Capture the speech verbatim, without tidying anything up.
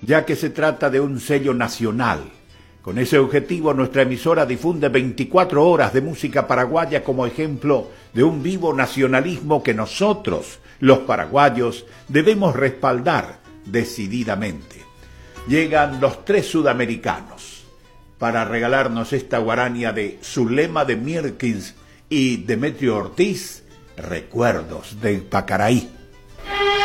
ya que se trata de un sello nacional. Con ese objetivo, nuestra emisora difunde veinticuatro horas de música paraguaya como ejemplo de un vivo nacionalismo que nosotros, los paraguayos, debemos respaldar decididamente. Llegan los tres sudamericanos para regalarnos esta guarania de Zulema de Mirkins y Demetrio Ortiz, Recuerdos de Pacaraí.